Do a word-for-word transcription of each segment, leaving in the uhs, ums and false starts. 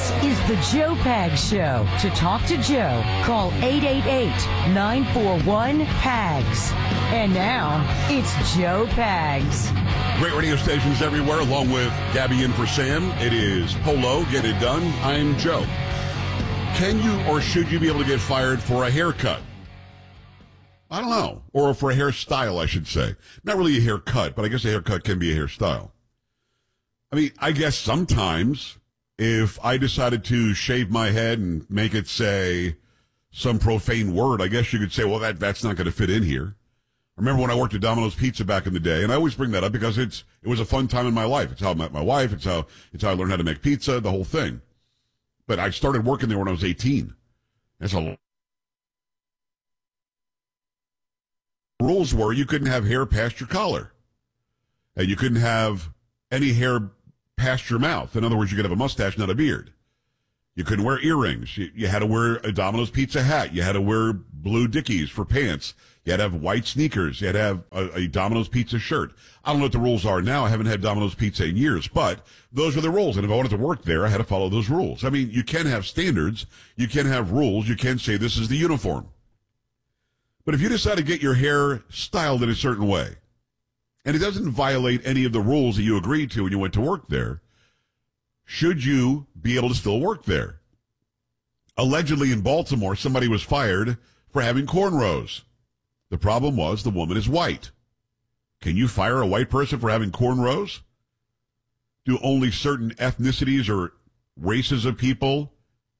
is the Joe Pags Show. To talk to Joe, call eight eight eight, nine four one, P A G S. And now, it's Joe Pags. Great radio stations everywhere, along with Gabby in for Sam. It is Polo, Get It Done. I'm Joe. Can you or should you be able to get fired for a haircut? I don't know. Or for a hairstyle, I should say. Not really a haircut, but I guess a haircut can be a hairstyle. I mean, I guess sometimes if I decided to shave my head and make it say some profane word, I guess you could say, well, that that's not going to fit in here. I remember when I worked at Domino's Pizza back in the day, and I always bring that up because it's it was a fun time in my life. It's how I met my wife. It's how it's how I learned how to make pizza, the whole thing. But I started working there when I was eighteen. That's a rules were you couldn't have hair past your collar, and you couldn't have any hair past your mouth. In other words, you could have a mustache, not a beard. You couldn't wear earrings. You, you had to wear a Domino's Pizza hat. You had to wear blue Dickies for pants. You had to have white sneakers. You had to have a, a Domino's Pizza shirt. I don't know what the rules are now. I haven't had Domino's Pizza in years, but those are the rules. And if I wanted to work there, I had to follow those rules. I mean, you can have standards. You can have rules. You can say this is the uniform. But if you decide to get your hair styled in a certain way, and it doesn't violate any of the rules that you agreed to when you went to work there, should you be able to still work there? Allegedly in Baltimore, somebody was fired for having cornrows. The problem was the woman is white. Can you fire a white person for having cornrows? Do only certain ethnicities or races of people,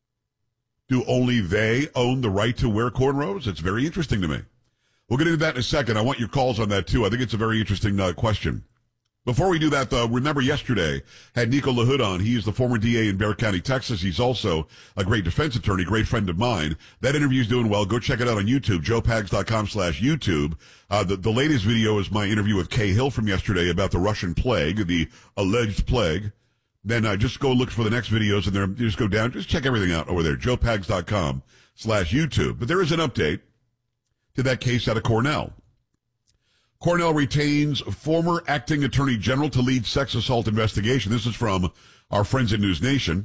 do only they own the right to wear cornrows? It's very interesting to me. We'll get into that in a second. I want your calls on that, too. I think it's a very interesting uh, question. Before we do that, though, remember yesterday, had Nico LaHood on. He is the former D A in Bexar County, Texas. He's also a great defense attorney, great friend of mine. That interview's doing well. Go check it out on YouTube, joe pags dot com slash YouTube. Uh, the, the latest video is my interview with Kay Hill from yesterday about the Russian plague, the alleged plague. Then uh, just go look for the next videos, and there, just go down. Just check everything out over there, joe pags dot com slash YouTube. But there is an update to that case out of Cornell. Cornell retains former acting attorney general to lead sex assault investigation. This is from our friends at News Nation.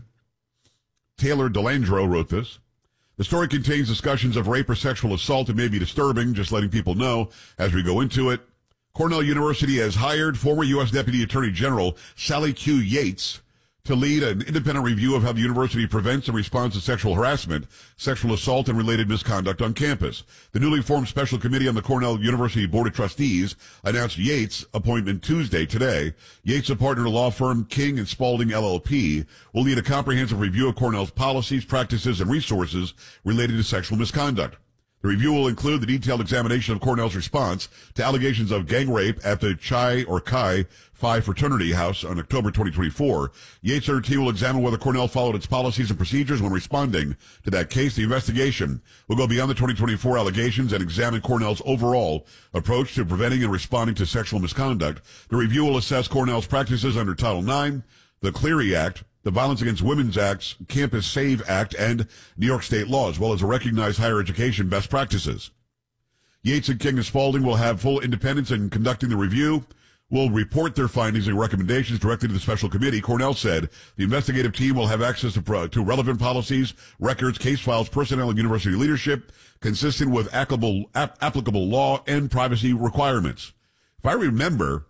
Taylor DeLandro wrote this. The story contains discussions of rape or sexual assault. It may be disturbing, just letting people know as we go into it. Cornell University has hired former U S Deputy Attorney General Sally Q. Yates to lead an independent review of how the university prevents and responds to sexual harassment, sexual assault, and related misconduct on campus. The newly formed special committee on the Cornell University Board of Trustees announced Yates' appointment Tuesday, today. Yates, a partner to law firm King and Spalding L L P, will lead a comprehensive review of Cornell's policies, practices, and resources related to sexual misconduct. The review will include the detailed examination of Cornell's response to allegations of gang rape at the Chi or Chi Phi fraternity house on October twenty twenty-four. Yates and her team will examine whether Cornell followed its policies and procedures when responding to that case. The investigation will go beyond the twenty twenty-four allegations and examine Cornell's overall approach to preventing and responding to sexual misconduct. The review will assess Cornell's practices under Title nine, the Clery Act, the Violence Against Women's Act's Campus Save Act, and New York state law, as well as recognized higher education best practices. Yates and King and Spalding will have full independence in conducting the review, will report their findings and recommendations directly to the special committee. Cornell said the investigative team will have access to, to relevant policies, records, case files, personnel, and university leadership, consistent with applicable, ap- applicable law and privacy requirements. If I remember,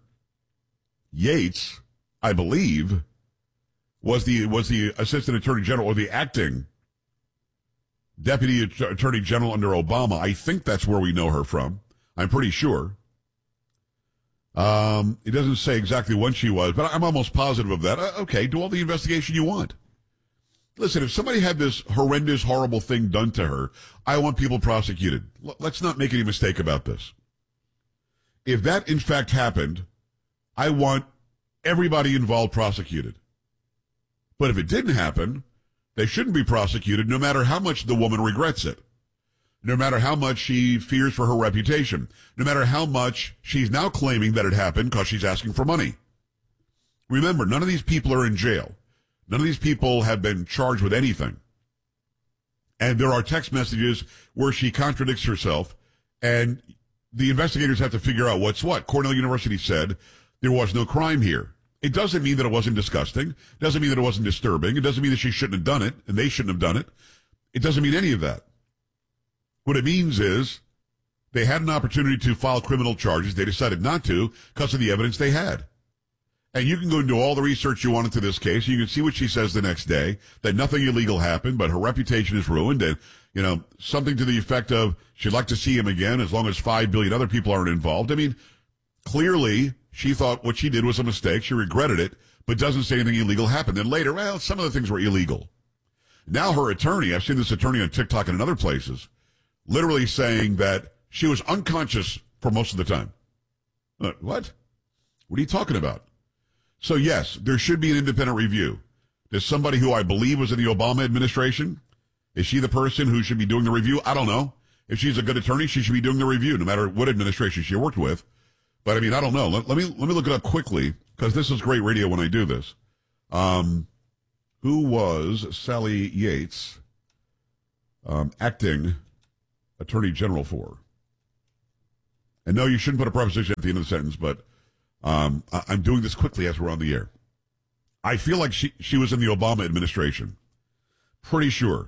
Yates, I believe, was the was the assistant attorney general or the acting deputy attorney general under Obama. I think that's where we know her from. I'm pretty sure. Um, it doesn't say exactly when she was, but I'm almost positive of that. Uh, okay, do all the investigation you want. Listen, if somebody had this horrendous, horrible thing done to her, I want people prosecuted. L- let's not make any mistake about this. If that, in fact, happened, I want everybody involved prosecuted. But if it didn't happen, they shouldn't be prosecuted no matter how much the woman regrets it, no matter how much she fears for her reputation, no matter how much she's now claiming that it happened because she's asking for money. Remember, none of these people are in jail. None of these people have been charged with anything. And there are text messages where she contradicts herself, and the investigators have to figure out what's what. Cornell University said there was no crime here. It doesn't mean that it wasn't disgusting. It doesn't mean that it wasn't disturbing. It doesn't mean that she shouldn't have done it and they shouldn't have done it. It doesn't mean any of that. What it means is they had an opportunity to file criminal charges. They decided not to because of the evidence they had. And you can go into all the research you want into this case. You can see what she says the next day, that nothing illegal happened, but her reputation is ruined. And, you know, something to the effect of she'd like to see him again as long as five billion other people aren't involved. I mean, clearly she thought what she did was a mistake. She regretted it, but doesn't say anything illegal happened. Then later, well, some of the things were illegal. Now her attorney, I've seen this attorney on TikTok and in other places, literally saying that she was unconscious for most of the time. Uh, what? What are you talking about? So yes, there should be an independent review. Does somebody who I believe was in the Obama administration, is she the person who should be doing the review? I don't know. If she's a good attorney, she should be doing the review, no matter what administration she worked with. But I mean, I don't know. Let, let me let me look it up quickly, because this is great radio when I do this. Um, who was Sally Yates um, acting attorney general for? And no, you shouldn't put a preposition at the end of the sentence, but um, I, I'm doing this quickly as we're on the air. I feel like she, she was in the Obama administration. Pretty sure.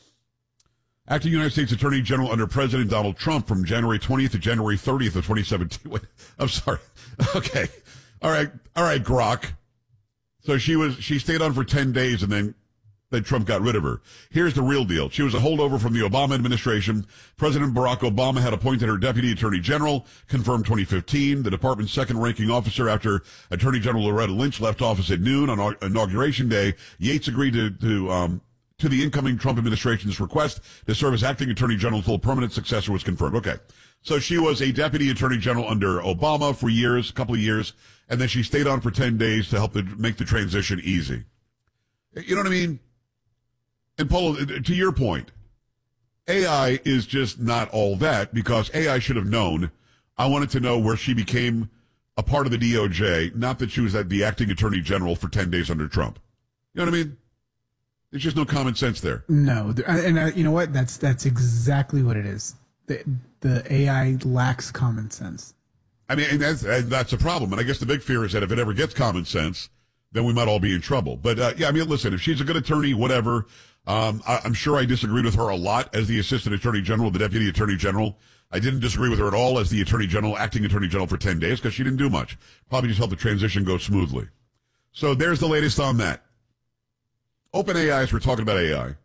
Acting United States Attorney General under President Donald Trump from January twentieth to January thirtieth of twenty seventeen. Wait, I'm sorry. Okay. All right. All right, Grok. So she was, she stayed on for ten days and then, then Trump got rid of her. Here's the real deal. She was a holdover from the Obama administration. President Barack Obama had appointed her Deputy Attorney General, confirmed twenty fifteen, the department's second ranking officer after Attorney General Loretta Lynch left office at noon on Inauguration Day. Yates agreed to, to, um, to the incoming Trump administration's request to serve as acting attorney general until a permanent successor was confirmed. Okay. So she was a deputy attorney general under Obama for years, a couple of years, and then she stayed on for ten days to help the, make the transition easy. You know what I mean? And Paul, to your point, A I is just not all that, because A I should have known. I wanted to know where she became a part of the D O J, not that she was the acting attorney general for ten days under Trump. You know what I mean? There's just no common sense there. No, and uh, you know what? That's that's exactly what it is. The the A I lacks common sense. I mean, and that's and that's a problem. And I guess the big fear is that if it ever gets common sense, then we might all be in trouble. But uh, yeah, I mean, listen, if she's a good attorney, whatever. Um, I, I'm sure I disagreed with her a lot as the assistant attorney general, the deputy attorney general. I didn't disagree with her at all as the attorney general, acting attorney general for ten days, because she didn't do much. Probably just helped the transition go smoothly. So there's the latest on that. OpenAI, as we're talking about A I,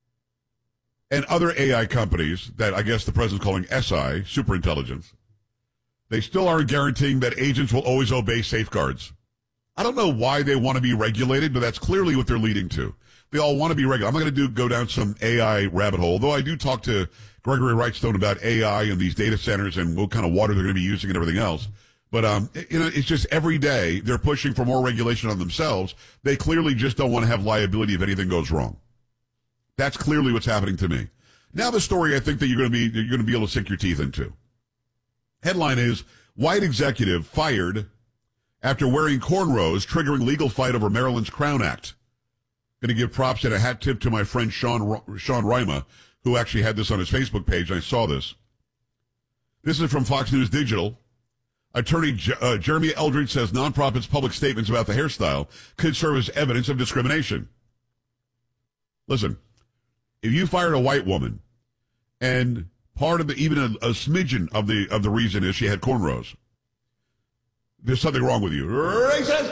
and other A I companies that I guess the president's calling S I, superintelligence, they still aren't guaranteeing that agents will always obey safeguards. I don't know why they want to be regulated, but that's clearly what they're leading to. They all want to be regulated. I'm not going to do go down some A I rabbit hole, though I do talk to Gregory Wrightstone about A I and these data centers and what kind of water they're going to be using and everything else. But, um, you know, it's just every day they're pushing for more regulation on themselves. They clearly just don't want to have liability if anything goes wrong. That's clearly what's happening to me. Now the story I think that you're going to be, you're going to be able to sink your teeth into. Headline is, white executive fired after wearing cornrows, triggering legal fight over Maryland's Crown Act. Going to give props and a hat tip to my friend Sean, Sean Rima, who actually had this on his Facebook page, and I saw this. This is from Fox News Digital. Attorney J- uh, Jeremy Eldridge says nonprofits' public statements about the hairstyle could serve as evidence of discrimination. Listen, if you fired a white woman, and part of the, even a, a smidgen of the of the reason is she had cornrows, there's something wrong with you. Racist!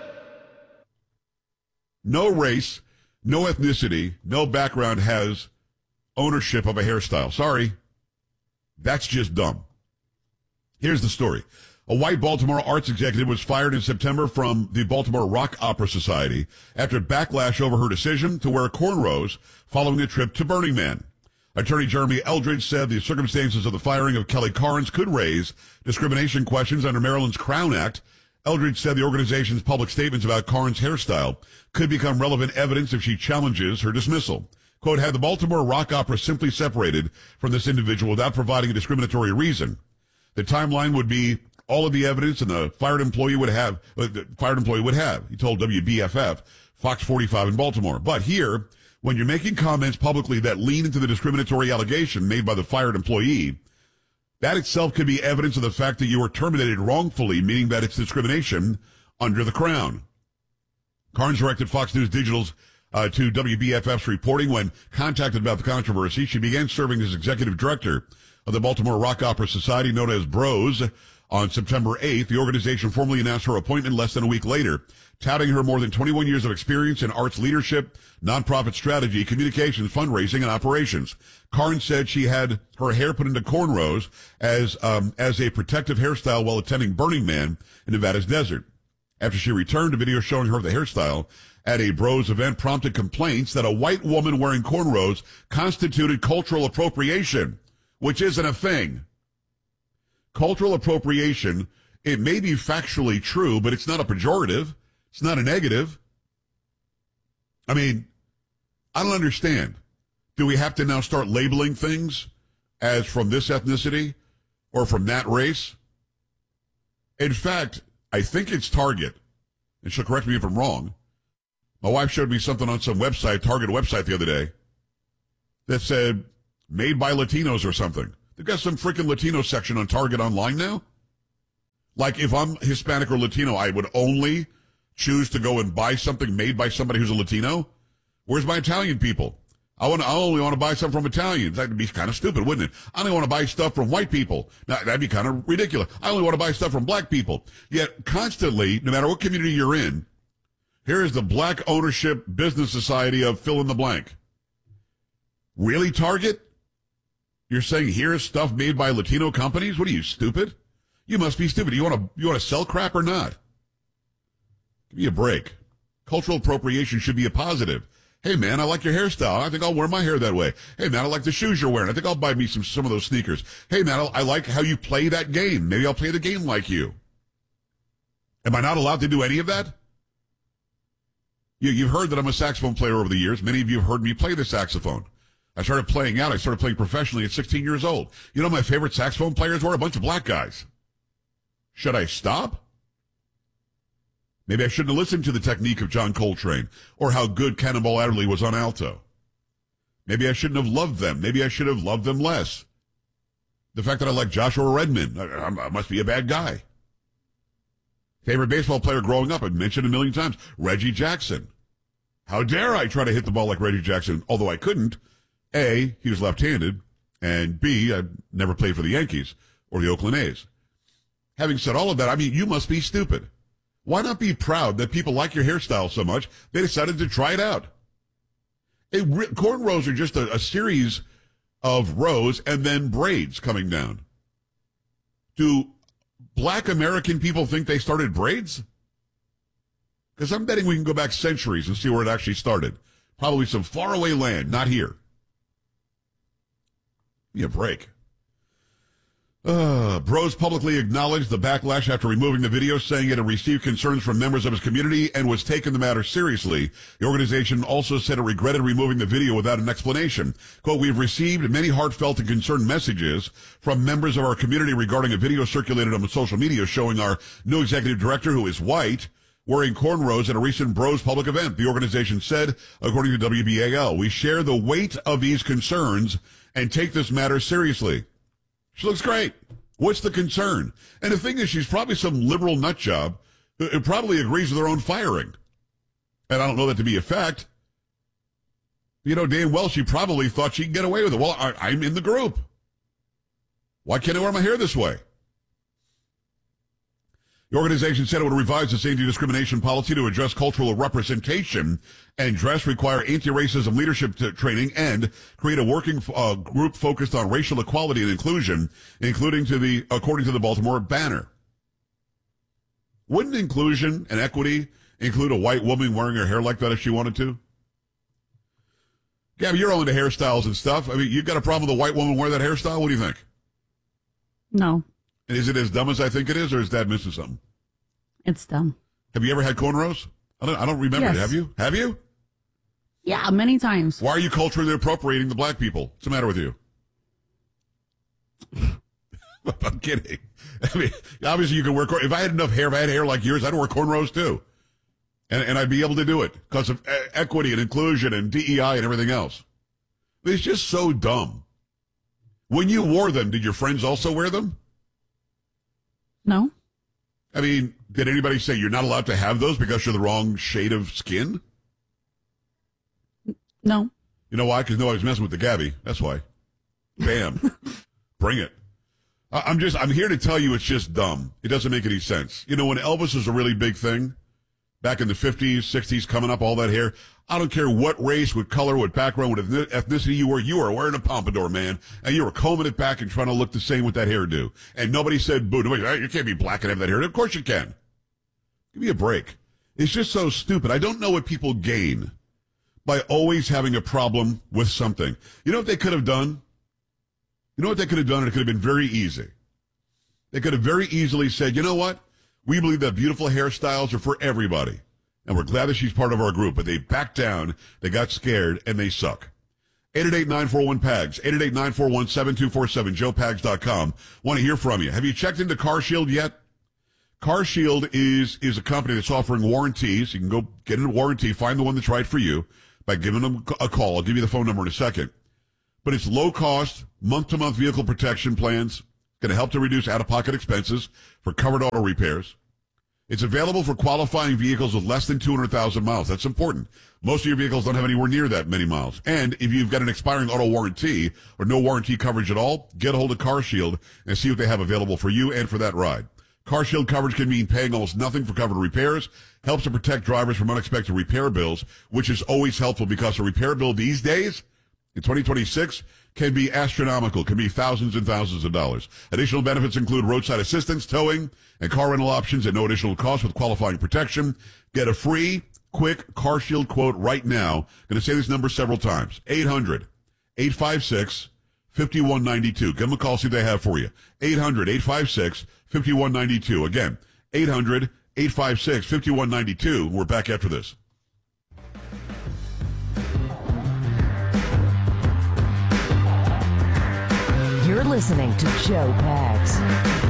No race, no ethnicity, no background has ownership of a hairstyle. Sorry. That's just dumb. Here's the story. A white Baltimore arts executive was fired in September from the Baltimore Rock Opera Society after backlash over her decision to wear cornrows following a trip to Burning Man. Attorney Jeremy Eldridge said the circumstances of the firing of Kelly Carnes could raise discrimination questions under Maryland's Crown Act. Eldridge said the organization's public statements about Carnes' hairstyle could become relevant evidence if she challenges her dismissal. Quote, had the Baltimore Rock Opera simply separated from this individual without providing a discriminatory reason, the timeline would be all of the evidence and the fired employee would have, uh, the fired employee would have, he told W B F F, Fox forty-five in Baltimore. But here, when you're making comments publicly that lean into the discriminatory allegation made by the fired employee, that itself could be evidence of the fact that you were terminated wrongfully, meaning that it's discrimination under the crown. Carnes directed Fox News Digital's uh, to W B F F's reporting when contacted about the controversy. She began serving as executive director of the Baltimore Rock Opera Society, known as BROS, on September eighth. The organization formally announced her appointment less than a week later, touting her more than twenty-one years of experience in arts leadership, nonprofit strategy, communications, fundraising, and operations. Carnes said she had her hair put into cornrows as um, as a protective hairstyle while attending Burning Man in Nevada's desert. After she returned, a video showing her the hairstyle at a Bros event prompted complaints that a white woman wearing cornrows constituted cultural appropriation, which isn't a thing. Cultural appropriation, it may be factually true, but it's not a pejorative. It's not a negative. I mean, I don't understand. Do we have to now start labeling things as from this ethnicity or from that race? In fact, I think it's Target, and she'll correct me if I'm wrong. My wife showed me something on some website, Target website the other day, that said made by Latinos or something. They've got some freaking Latino section on Target online now. Like if I'm Hispanic or Latino, I would only choose to go and buy something made by somebody who's a Latino. Where's my Italian people? I want. I only want to buy something from Italians. That'd be kind of stupid, wouldn't it? I only want to buy stuff from white people. Now, that'd be kind of ridiculous. I only want to buy stuff from black people. Yet constantly, no matter what community you're in, here is the Black Ownership Business Society of fill in the blank. Really, Target? You're saying here's stuff made by Latino companies? What are you, stupid? You must be stupid. You want to you want to sell crap or not? Give me a break. Cultural appropriation should be a positive. Hey, man, I like your hairstyle. I think I'll wear my hair that way. Hey, man, I like the shoes you're wearing. I think I'll buy me some, some of those sneakers. Hey, man, I like how you play that game. Maybe I'll play the game like you. Am I not allowed to do any of that? You, you've heard that I'm a saxophone player over the years. Many of you have heard me play the saxophone. I started playing out. I started playing professionally at sixteen years old. You know, my favorite saxophone players were a bunch of black guys. Should I stop? Maybe I shouldn't have listened to the technique of John Coltrane or how good Cannonball Adderley was on alto. Maybe I shouldn't have loved them. Maybe I should have loved them less. The fact that I like Joshua Redmond, I, I must be a bad guy. Favorite baseball player growing up, I've mentioned a million times, Reggie Jackson. How dare I try to hit the ball like Reggie Jackson, although I couldn't. A, he was left-handed, and B, I never played for the Yankees or the Oakland A's. Having said all of that, I mean, you must be stupid. Why not be proud that people like your hairstyle so much, they decided to try it out? It, cornrows are just a, a series of rows and then braids coming down. Do black American people think they started braids? Because I'm betting we can go back centuries and see where it actually started. Probably some faraway land, not here. Give me a break. Uh, Bros publicly acknowledged the backlash after removing the video, saying it had received concerns from members of his community and was taking the matter seriously. The organization also said it regretted removing the video without an explanation. Quote, "We've received many heartfelt and concerned messages from members of our community regarding a video circulated on social media showing our new executive director, who is white, wearing cornrows at a recent Bros public event," the organization said, according to W B A L. "We share the weight of these concerns and take this matter seriously." She looks great. What's the concern? And the thing is, she's probably some liberal nut job who, who probably agrees with her own firing. And I don't know that to be a fact. You know, damn well, she probably thought she could get away with it. Well, I, I'm in the group. Why can't I wear my hair this way? The organization said it would revise its anti-discrimination policy to address cultural representation and dress, require anti-racism leadership t- training, and create a working uh, group focused on racial equality and inclusion, including to the, according to the Baltimore Banner. Wouldn't inclusion and equity include a white woman wearing her hair like that if she wanted to? Gabby, you're all into hairstyles and stuff. I mean, you've got a problem with a white woman wearing that hairstyle? What do you think? No. And is it as dumb as I think it is, or is Dad missing something? It's dumb. Have you ever had cornrows? I don't, I don't remember. Yes. Have you? Have you? Yeah, many times. Why are you culturally appropriating the black people? What's the matter with you? I'm kidding. I mean, obviously you can wear cornrows. If I had enough hair, if I had hair like yours, I'd wear cornrows too. And, and I'd be able to do it because of e- equity and inclusion and D E I and everything else. It's just so dumb. When you wore them, did your friends also wear them? No. I mean, did anybody say you're not allowed to have those because you're the wrong shade of skin? No. You know why? Because nobody's messing with the Gabby. That's why. Bam. Bring it. I- I'm just, I'm here to tell you it's just dumb. It doesn't make any sense. You know, when Elvis was a really big thing, back in the fifties, sixties, coming up, all that hair, I don't care what race, what color, what background, what ethnicity you were, you were wearing a pompadour, man, and you were combing it back and trying to look the same with that hairdo. And nobody said, boo, nobody, "Hey, you can't be black and have that hair." Of course you can. Give me a break. It's just so stupid. I don't know what people gain by always having a problem with something. You know what they could have done? You know what they could have done? It could have been very easy. They could have very easily said, you know what? We believe that beautiful hairstyles are for everybody. And we're glad that she's part of our group. But they backed down, they got scared, and they suck. eight eight eight, nine four one, P A G S, eight eight eight, nine four one, seven two four seven, joe pags dot com. Want to hear from you. Have you checked into CarShield yet? CarShield is, is a company that's offering warranties. You can go get a warranty, find the one that's right for you by giving them a call. I'll give you the phone number in a second. But it's low-cost, month-to-month vehicle protection plans. Going to help to reduce out-of-pocket expenses for covered auto repairs. It's available for qualifying vehicles with less than two hundred thousand miles. That's important. Most of your vehicles don't have anywhere near that many miles. And if you've got an expiring auto warranty or no warranty coverage at all, get a hold of CarShield and see what they have available for you and for that ride. CarShield coverage can mean paying almost nothing for covered repairs, helps to protect drivers from unexpected repair bills, which is always helpful because a repair bill these days, in twenty twenty-six, can be astronomical, can be thousands and thousands of dollars. Additional benefits include roadside assistance, towing, and car rental options at no additional cost with qualifying protection. Get a free, quick CarShield quote right now. Going to say this number several times. eight hundred, eight five six, five one nine two. Give them a call, see what they have for you. eight hundred, eight five six, five one nine two. Again, eight hundred, eight five six, five one nine two. We're back after this. You're listening to Joe Pags.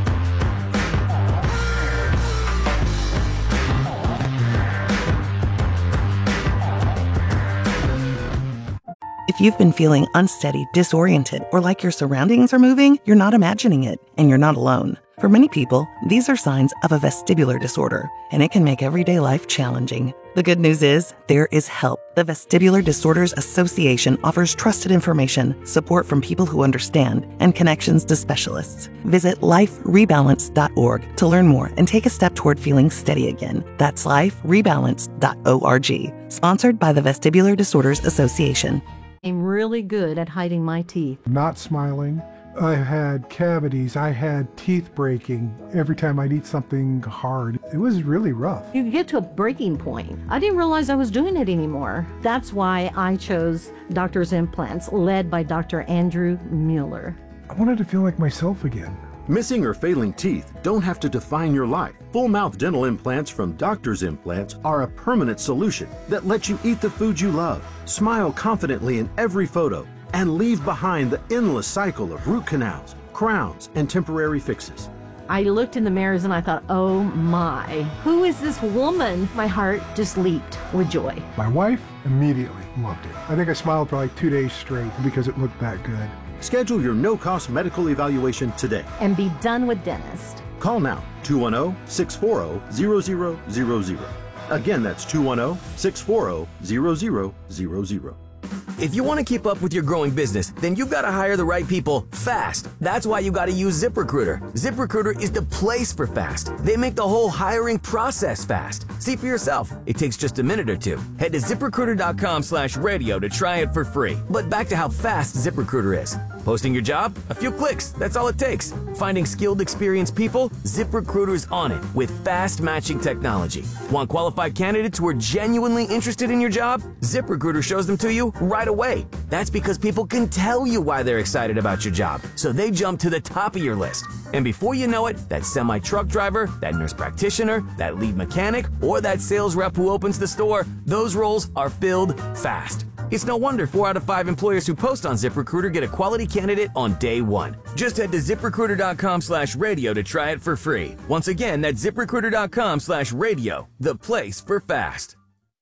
If you've been feeling unsteady, disoriented, or like your surroundings are moving, you're not imagining it, and you're not alone. For many people, these are signs of a vestibular disorder, and it can make everyday life challenging. The good news is, there is help. The Vestibular Disorders Association offers trusted information, support from people who understand, and connections to specialists. Visit life rebalance dot org to learn more and take a step toward feeling steady again. That's life rebalance dot org. Sponsored by the Vestibular Disorders Association. I'm really good at hiding my teeth. Not smiling. I had cavities. I had teeth breaking every time I'd eat something hard. It was really rough. You get to a breaking point. I didn't realize I was doing it anymore. That's why I chose Doctor's Implants, led by Doctor Andrew Mueller. I wanted to feel like myself again. Missing or failing teeth don't have to define your life. Full mouth dental implants from Doctor's Implants are a permanent solution that lets you eat the food you love, smile confidently in every photo, and leave behind the endless cycle of root canals, crowns, and temporary fixes. I looked in the mirrors and I thought, oh my, who is this woman? My heart just leaped with joy. My wife immediately loved it. I think I smiled for like two days straight because it looked that good. Schedule your no-cost medical evaluation today. And be done with dentist. Call now, two one zero, six four zero, zero zero zero zero. Again, that's two one zero, six four zero, zero zero zero zero. If you want to keep up with your growing business, then you've got to hire the right people fast. That's why you got to use ZipRecruiter. ZipRecruiter is the place for fast. They make the whole hiring process fast. See for yourself. It takes just a minute or two. Head to ZipRecruiter.com slash radio to try it for free. But back to how fast ZipRecruiter is. Posting your job? A few clicks. That's all it takes. Finding skilled, experienced people? ZipRecruiter's on it with fast matching technology. Want qualified candidates who are genuinely interested in your job? ZipRecruiter shows them to you right away. That's because people can tell you why they're excited about your job, so they jump to the top of your list. And before you know it, that semi-truck driver, that nurse practitioner, that lead mechanic, or that sales rep who opens the store, those roles are filled fast. It's no wonder four out of five employers who post on ZipRecruiter get a quality candidate on day one. Just head to ZipRecruiter.com slash radio to try it for free. Once again, that's ZipRecruiter.com slash radio, the place for fast.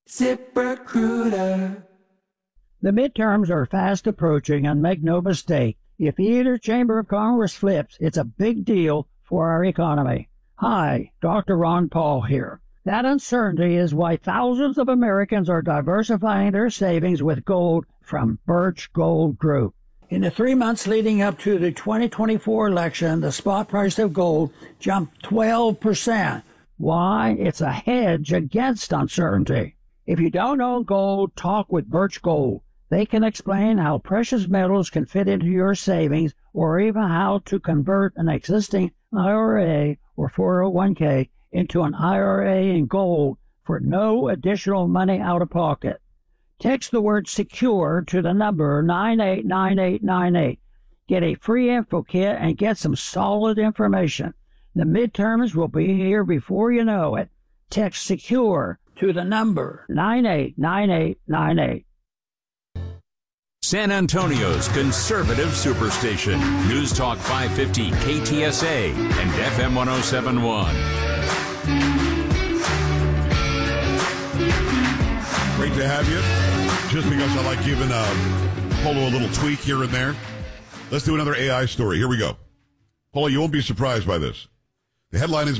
ZipRecruiter. The midterms are fast approaching, and make no mistake, if either chamber of Congress flips, it's a big deal for our economy. Hi, Doctor Ron Paul here. That uncertainty is why thousands of Americans are diversifying their savings with gold from Birch Gold Group. In the three months leading up to the twenty twenty-four election, the spot price of gold jumped twelve percent. Why? It's a hedge against uncertainty. If you don't own gold, talk with Birch Gold. They can explain how precious metals can fit into your savings or even how to convert an existing I R A or four oh one k into an I R A in gold for no additional money out of pocket. Text the word SECURE to the number nine eight nine eight nine eight. Get a free info kit and get some solid information. The midterms will be here before you know it. Text SECURE to the number nine eight nine eight nine eight. San Antonio's conservative superstation. News Talk five fifty K T S A and F M one oh seven point one. Great to have you. Just because I like giving uh, Polo a little tweak here and there. Let's do another A I story. Here we go. Polo, you won't be surprised by this. The headline is